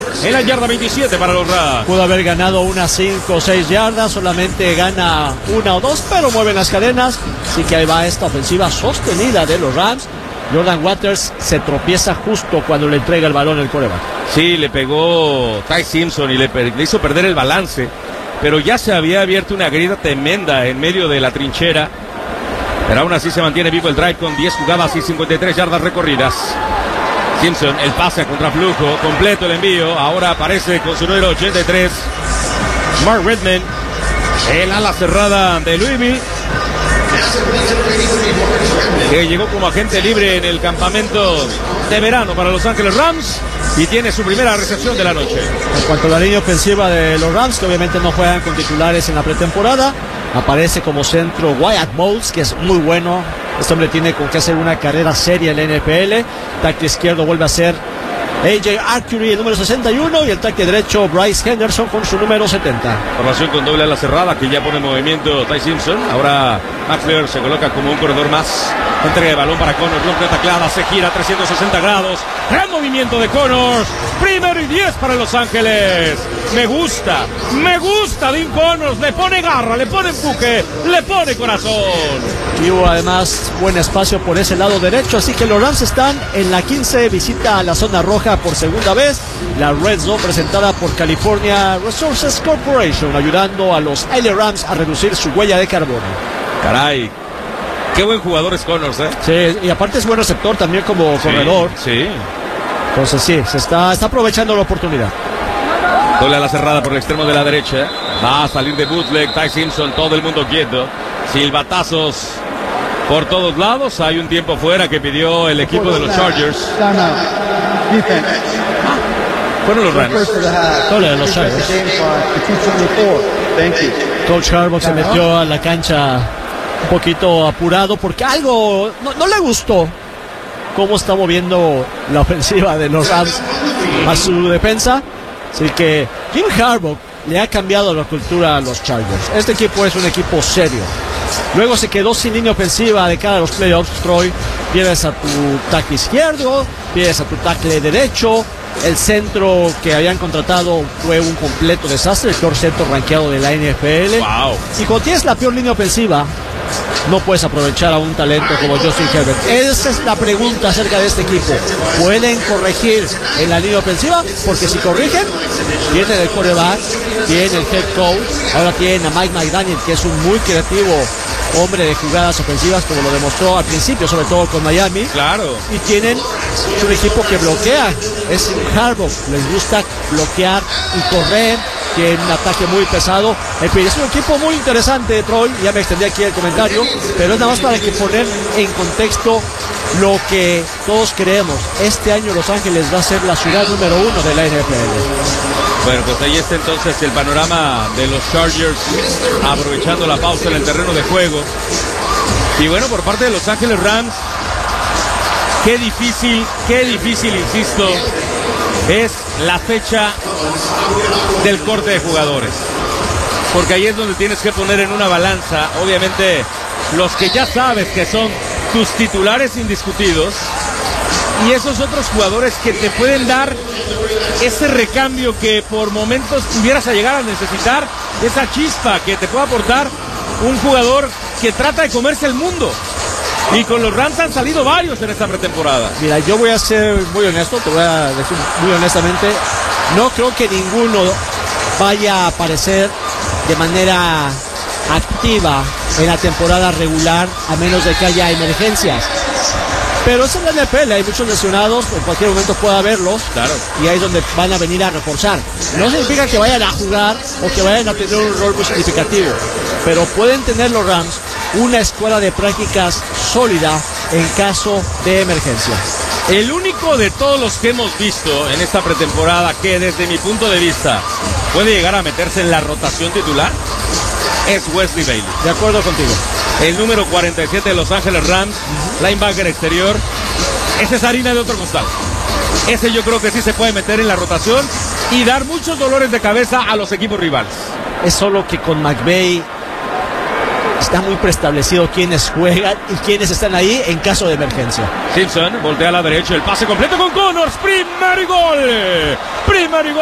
en la yarda 27 para los Rams. Pudo haber ganado unas 5 o 6 yardas, solamente gana 1 o 2, pero mueven las cadenas. Así que ahí va esta ofensiva sostenida de los Rams. Jordan Waters se tropieza justo cuando le entrega el balón el quarterback. Sí, le pegó Ty Simpson y le hizo perder el balance, pero ya se había abierto una grieta tremenda en medio de la trinchera. Pero aún así se mantiene vivo el drive con 10 jugadas y 53 yardas recorridas. Simpson, el pase a contraflujo, completo el envío. Ahora aparece con su número 83 Mark Redmond, el ala cerrada de Louisville, que llegó como agente libre en el campamento de verano para Los Ángeles Rams y tiene su primera recepción de la noche. En cuanto a la línea ofensiva de los Rams, que obviamente no juegan con titulares en la pretemporada, aparece como centro Wyatt Moulds, que es muy bueno. Este hombre tiene con qué hacer una carrera seria en la NFL. Tackle izquierdo vuelve a ser AJ Arcuri, el número 61, y el tackle derecho Bryce Henderson con su número 70. Formación con doble ala cerrada que ya pone en movimiento Ty Simpson. Ahora McFleur se coloca como un corredor más. Entrega de balón para Connors, rompe taclada, se gira 360 grados. Gran movimiento de Connors. Primero y 10 para Los Ángeles. Me gusta Dean Connors. Le pone garra, le pone empuje, le pone corazón. Y hubo además buen espacio por ese lado derecho, así que los Rams están en la 15, visita a la zona roja por segunda vez. La Red Zone presentada por California Resources Corporation, ayudando a los LA Rams a reducir su huella de carbono. Caray, qué buen jugador es Connors, ¿eh? Sí, y aparte es buen receptor también como corredor. Sí. Entonces sí, se está aprovechando la oportunidad. Doble a la cerrada por el extremo de la derecha. Va a salir de bootleg Ty Simpson, todo el mundo quieto. Silbatazos por todos lados. Hay un tiempo fuera que pidió el equipo de los Chargers. Fueron los Rams. Doble de los Chargers. Coach Harbaugh se metió a la cancha un poquito apurado porque algo no le gustó cómo está moviendo la ofensiva de los Rams a su defensa. Así que Jim Harbaugh le ha cambiado la cultura a los Chargers. Este equipo es un equipo serio. Luego se quedó sin línea ofensiva de cara a los playoffs, Troy. Pierdes a tu tackle izquierdo, pierdes a tu tackle derecho. El centro que habían contratado fue un completo desastre, el peor centro rankeado de la NFL. Wow. Y cuando tienes la peor línea ofensiva, no puedes aprovechar a un talento como Justin Herbert. Esa es la pregunta acerca de este equipo. ¿Pueden corregir en la línea ofensiva? Porque si corrigen, tienen el quarterback, tienen el head coach, ahora tienen a Mike McDaniel, que es un muy creativo hombre de jugadas ofensivas, como lo demostró al principio, sobre todo con Miami. Claro. Y tienen un equipo que bloquea. Es Harbaugh, les gusta bloquear y correr. Tiene un ataque muy pesado. Es un equipo muy interesante, Troy. Ya me extendí aquí el comentario, pero es nada más para que poner en contexto lo que todos creemos. Este año Los Ángeles va a ser la ciudad número 1 de la NFL. Bueno, pues ahí está entonces el panorama de los Chargers, aprovechando la pausa en el terreno de juego. Y bueno, por parte de Los Ángeles Rams, qué difícil, insisto, es la fecha del corte de jugadores. Porque ahí es donde tienes que poner en una balanza, obviamente, los que ya sabes que son tus titulares indiscutidos y esos otros jugadores que te pueden dar ese recambio que por momentos pudieras llegar a necesitar, esa chispa que te puede aportar un jugador que trata de comerse el mundo. Y con los Rams han salido varios en esta pretemporada. Mira, yo voy a ser muy honesto, te voy a decir muy honestamente, no creo que ninguno vaya a aparecer de manera activa en la temporada regular, a menos de que haya emergencias. Pero es en la NFL, hay muchos lesionados, en cualquier momento puede haberlos. Claro. Y ahí es donde van a venir a reforzar. No significa que vayan a jugar o que vayan a tener un rol muy significativo, pero pueden tener los Rams una escuela de prácticas sólida en caso de emergencia. El único de todos los que hemos visto en esta pretemporada que desde mi punto de vista puede llegar a meterse en la rotación titular es Wesley Bailey. De acuerdo contigo. El número 47 de Los Ángeles Rams, linebacker exterior. Ese es harina de otro costal. Ese yo creo que sí se puede meter en la rotación y dar muchos dolores de cabeza a los equipos rivales. Es solo que con McVay está muy preestablecido quiénes juegan y quiénes están ahí en caso de emergencia. Simpson voltea a la derecha, el pase completo con Connors, primer gol Zimmer, igual.